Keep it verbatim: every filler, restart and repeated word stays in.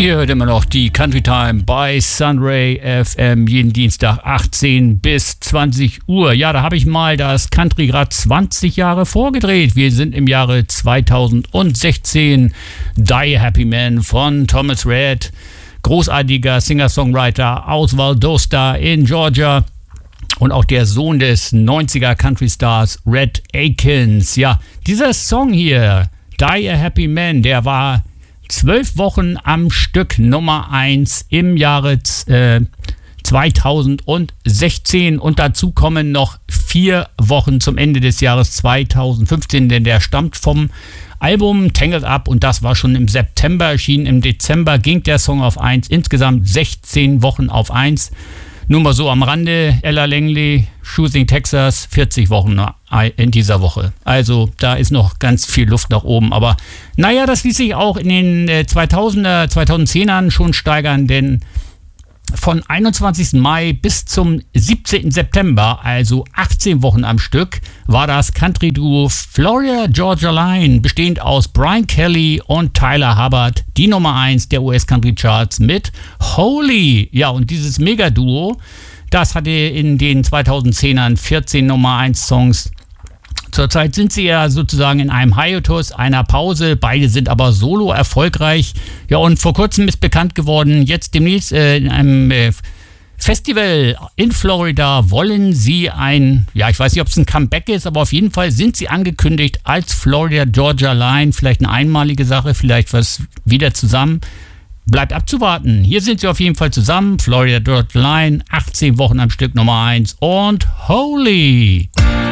Ihr hört immer noch die Country Time bei Sunray F M jeden Dienstag achtzehn bis zwanzig Uhr. Ja, da habe ich mal das Country gerade zwanzig Jahre vorgedreht. Wir sind im Jahre zweitausendsechzehn. Die Happy Man von Thomas Rhett, großartiger Singer-Songwriter aus Valdosta in Georgia. Und auch der Sohn des neunziger Country-Stars Rhett Akins. Ja, dieser Song hier, Die a Happy Man, der war zwölf Wochen am Stück Nummer eins im Jahre äh, zweitausendsechzehn. Und dazu kommen noch vier Wochen zum Ende des Jahres zweitausendfünfzehn, denn der stammt vom Album Tangled Up und das war schon im September erschienen. Im Dezember ging der Song auf eins, insgesamt sechzehn Wochen auf eins. Nur mal so am Rande, Ella Langley, Choosing Texas, vierzig Wochen in dieser Woche. Also da ist noch ganz viel Luft nach oben. Aber naja, das ließ sich auch in den zweitausender, zweitausendzehnern schon steigern, denn von einundzwanzigsten Mai bis zum siebzehnten September, also achtzehn Wochen am Stück, war das Country-Duo Florida Georgia Line, bestehend aus Brian Kelly und Tyler Hubbard, die Nummer eins der U S-Country-Charts mit Holy. Ja, und dieses Mega-Duo, das hatte in den zweitausendzehnern vierzehn Nummer eins Songs. Zurzeit sind sie ja sozusagen in einem Hiatus, einer Pause. Beide sind aber solo erfolgreich. Ja, und vor kurzem ist bekannt geworden, jetzt demnächst äh, in einem äh, Festival in Florida wollen sie ein, ja, ich weiß nicht, ob es ein Comeback ist, aber auf jeden Fall sind sie angekündigt als Florida Georgia Line. Vielleicht eine einmalige Sache, vielleicht was wieder zusammen. Bleibt abzuwarten. Hier sind sie auf jeden Fall zusammen. Florida Georgia Line, achtzehn Wochen am Stück Nummer eins und Holy.